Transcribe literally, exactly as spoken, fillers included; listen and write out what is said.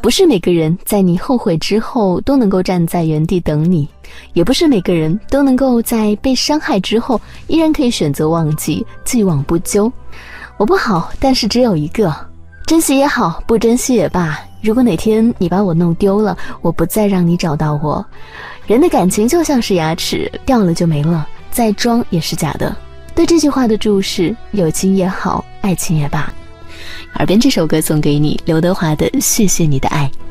不是每个人在你后悔之后都能够站在原地等你，也不是每个人都能够在被伤害之后依然可以选择忘记，既往不咎。我不好，但是只有一个，珍惜也好，不珍惜也罢，如果哪天你把我弄丢了，我不再让你找到我。人的感情就像是牙齿，掉了就没了，再装也是假的。对这句话的注释，友情也好，爱情也罢。耳边这首歌送给你，刘德华的《谢谢你的爱》。